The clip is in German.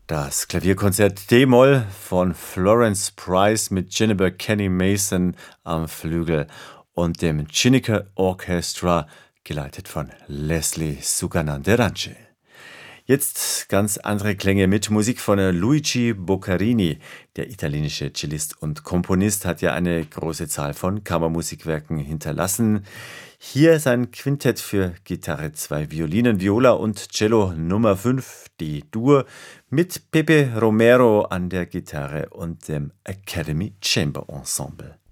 Das Klavierkonzert D-Moll von Florence Price mit Jennifer Kenny Mason am Flügel und dem Chiniquy Orchestra, geleitet von Leslie Sugananderance. Jetzt ganz andere Klänge mit Musik von Luigi Boccherini. Der italienische Cellist und Komponist hat ja eine große Zahl von Kammermusikwerken hinterlassen. Hier sein Quintett für Gitarre, 2 Violinen, Viola und Cello Nummer 5, die Dur, mit Pepe Romero an der Gitarre und dem Academy Chamber Ensemble.